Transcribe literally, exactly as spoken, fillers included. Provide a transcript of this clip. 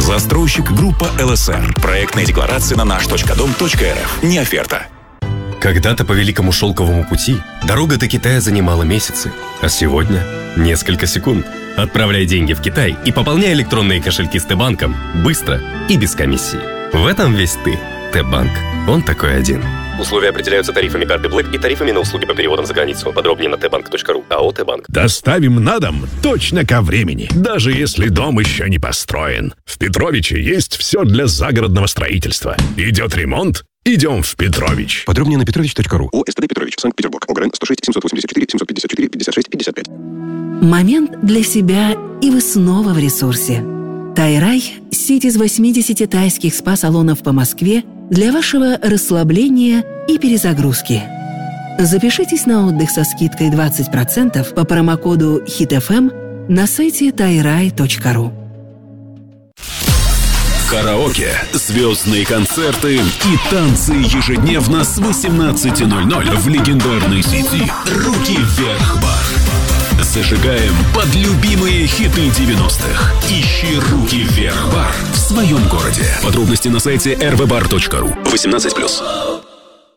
Застройщик группа эл эс эр. Проектная декларация на наш точка дом точка эр эф. Не оферта. Когда-то по Великому Шелковому пути дорога до Китая занимала месяцы, а сегодня – несколько секунд. Отправляй деньги в Китай и пополняй электронные кошельки с Т-банком быстро и без комиссии. В этом весь ты. Т-банк. Он такой один. Условия определяются тарифами карты Black и тарифами на услуги по переводам за границу. Подробнее на тэ банк точка ру. АО «Т-банк». Доставим на дом точно ко времени, даже если дом еще не построен. В Петровиче есть все для загородного строительства. Идет ремонт? Идем в Петрович. Подробнее на петрович точка ру. ОСТД Петрович, Санкт-Петербург. ОГРН сто шесть семьсот восемьдесят четыре семьсот пятьдесят четыре пятьдесят шесть пятьдесят пять. Момент для себя, и вы снова в ресурсе. Тайрай – сеть из восьмидесяти тайских спа-салонов по Москве для вашего расслабления и перезагрузки. Запишитесь на отдых со скидкой двадцать процентов по промокоду хит эф эм на сайте тайрай точка ру. Караоке, звездные концерты и танцы ежедневно с восемнадцати ноль-ноль в легендарной сети «Руки вверх бар». Зажигаем под любимые хиты девяностых. Ищи «Руки вверх бар» в своем городе. Подробности на сайте эр ви бар точка ру. восемнадцать плюс.